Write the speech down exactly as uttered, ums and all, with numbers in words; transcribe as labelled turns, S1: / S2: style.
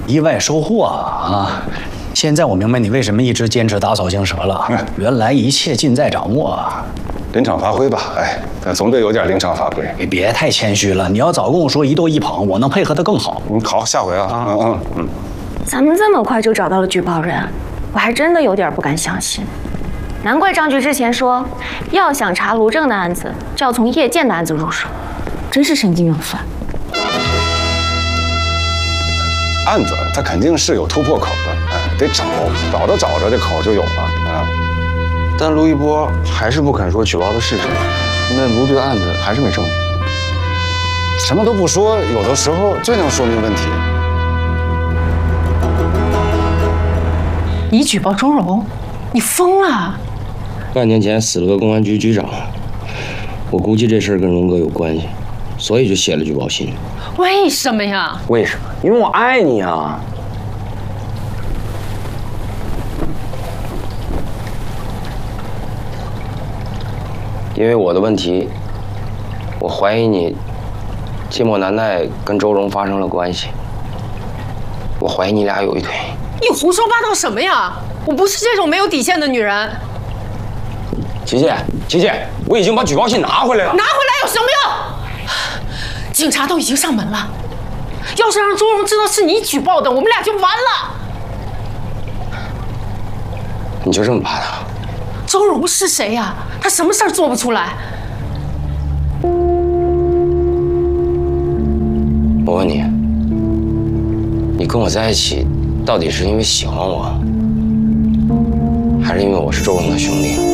S1: 意外收获啊！现在我明白你为什么一直坚持打草惊蛇了。原来一切尽在掌握。
S2: 临场发挥吧，哎，总得有点临场发挥。
S1: 你别太谦虚了，你要早跟我说一斗一捧，我能配合得更好。
S2: 嗯，好，下回啊，啊嗯嗯嗯。
S3: 咱们这么快就找到了举报人，我还真的有点不敢相信。难怪张局之前说，要想查卢正的案子，就要从叶剑的案子入手，真是神经元犯。
S2: 案子它肯定是有突破口的，哎，得找，找着找着这口就有了啊。
S4: 但卢一波还是不肯说举报的是谁，那卢队案子还是没证据。
S2: 什么都不说，有的时候最能说明问题。
S5: 你举报周荣，你疯了！
S6: 半年前死了个公安局局长，我估计这事儿跟荣哥有关系，所以就写了举报信。
S5: 为什么呀？
S4: 为什么？因为我爱你啊！因为我的问题，我怀疑你寂寞难耐跟周荣发生了关系，我怀疑你俩有一腿。
S5: 你胡说八道什么呀？我不是这种没有底线的女人。
S4: 琪琪，琪琪，我已经把举报信拿回来了。
S5: 拿回来有什么用？警察都已经上门了，要是让周荣知道是你举报的，我们俩就完了。
S4: 你就这么怕他？
S5: 周荣是谁呀？他什么事儿做不出来？
S4: 我问你，你跟我在一起，到底是因为喜欢我，还是因为我是周荣的兄弟？